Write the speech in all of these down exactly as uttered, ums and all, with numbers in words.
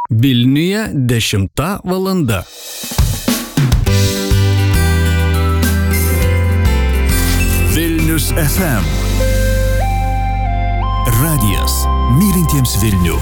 Vilniuje dešimta valanda. Vilnius F M. Radijas mylintiems Vilnių.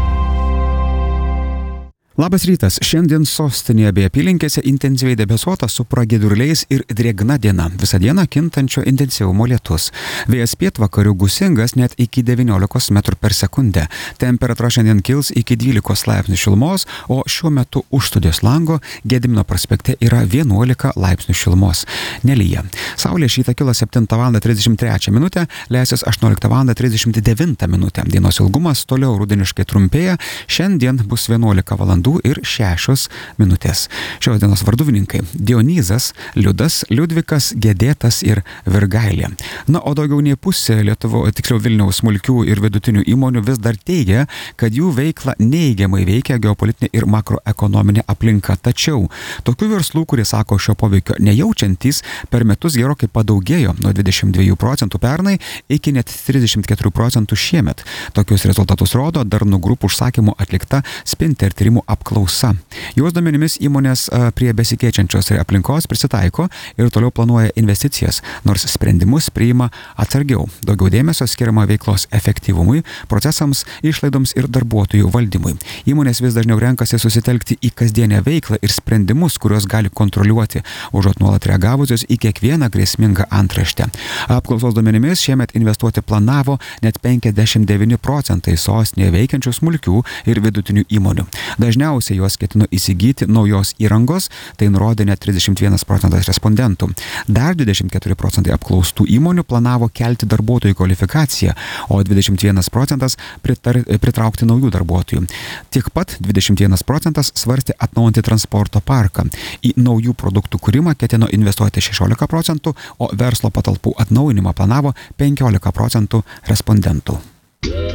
Labas rytas. Šiandien sostinėje bei apylinkėse intensyviai debesuota su pragiedruliais ir drėgna diena. Visą dieną kintančio intensyvumo lietus. Vėjas pietvakarių gūsingas net iki devyniolikos metrų per sekundę. Temperatūra šiandien kils iki dvylikos laipsnių šilumos, o šiuo metu už studijos lango Gedimino prospekte yra vienuolika laipsnių šilumos. Nelyja. Saulė šį rytą kilo septintą valandą trisdešimt trečią minutę, leisis aštuonioliktą valandą trisdešimt devintą minutę. Dienos ilgumas toliau rudeniškai trumpėja. Šiandien bus vienuolika valandų ir šešios minutės. Šios dienos varduvininkai – Dionizas, Liudas, Liudvikas, Gedėtas ir Virgailė. Na, o daugiau nei pusė Lietuvo, tiksliau Vilniaus smulkių ir vidutinių įmonių vis dar teigia, kad jų veiklą neigiamai veikia geopolitinė ir makroekonominė aplinka. Tačiau tokių verslų, kurie sako šio poveikio nejaučiantys, per metus gerokai padaugėjo nuo dvidešimt dviejų procentų pernai iki net trisdešimt keturių procentų šiemet. Tokius rezultatus rodo Darnu Group užsakymų atlikta Spinter tyrimų apklausa. Jos duomenimis įmonės prie besikeičiančios aplinkos prisitaiko ir toliau planuoja investicijas, nors sprendimus priima atsargiau. Daugiau dėmesio skiriama veiklos efektyvumui, procesams, išlaidoms ir darbuotojų valdymui. Įmonės vis dažniau renkasi susitelkti į kasdienę veiklą ir sprendimus, kuriuos gali kontroliuoti, užuot nuolat reagavusios į kiekvieną grėsmingą antraštę. Apklausos duomenimis šiemet investuoti planavo net penkiasdešimt devyni procentai sostinėje veikiančių smulkių ir vidutinių įmonių. Dažniausiai jos ketino įsigyti naujos įrangos, tai nurodė net trisdešimt vienas procentas respondentų. Dar dvidešimt keturi procentai apklaustų įmonių planavo kelti darbuotojų kvalifikaciją, o dvidešimt vienas procentas pritar, pritraukti naujų darbuotojų. Tik pat dvidešimt vienas procentas svarstė atnaujinti transporto parką. Į naujų produktų kūrimą ketino investuoti šešiolika procentų, o verslo patalpų atnaujinimą planavo penkiolika procentų respondentų.